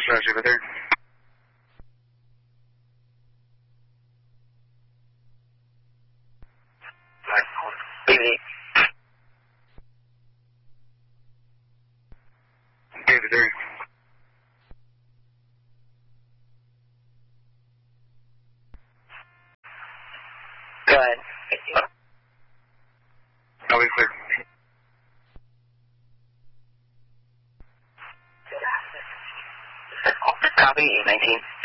Super 3. BB. Super 3. Go ahead. I'll be clear. Copy, 19.